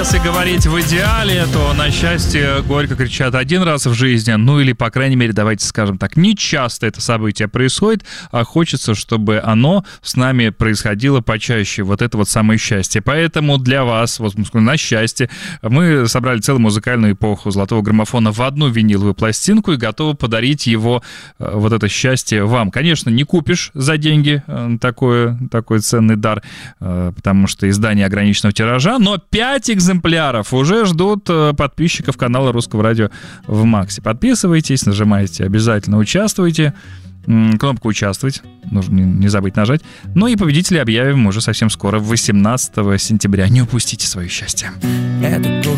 Если говорить в идеале, то на счастье горько кричат один раз в жизни, ну или, по крайней мере, давайте скажем так, не часто это событие происходит, а хочется, чтобы оно с нами происходило почаще, вот это вот самое счастье. Поэтому для вас, вот на счастье, мы собрали целую музыкальную эпоху золотого граммофона в одну виниловую пластинку и готовы подарить его, вот это счастье, вам. Конечно, не купишь за деньги такой ценный дар, потому что издание ограниченного тиража, но 5 экземпляров уже ждут подписчиков канала Русского радио в Максе. Подписывайтесь, нажимайте, обязательно участвуйте. Кнопку «Участвовать» нужно не забыть нажать. Ну и победителей объявим уже совсем скоро, 18 сентября. Не упустите свое счастье.